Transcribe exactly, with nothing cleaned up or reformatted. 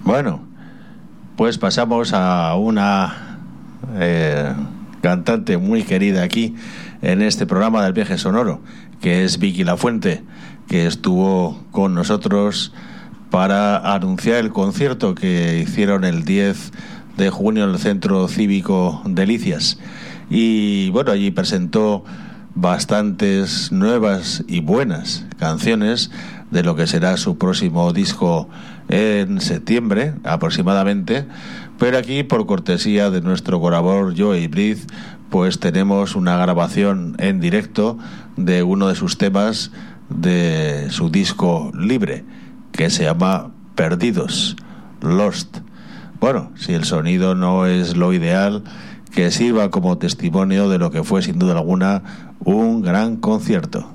Bueno, pues pasamos a una eh, cantante muy querida aquí en este programa del Viaje Sonoro, que es Vicky Lafuente, que estuvo con nosotros para anunciar el concierto que hicieron el diez de junio en el Centro Cívico Delicias. Y bueno, allí presentó bastantes nuevas y buenas canciones de lo que será su próximo disco en septiembre aproximadamente, pero aquí, por cortesía de nuestro colaborador Joey Briz, pues tenemos una grabación en directo de uno de sus temas de su disco libre, que se llama Perdidos, Lost. Bueno, si el sonido no es lo ideal, que sirva como testimonio de lo que fue sin duda alguna un gran concierto.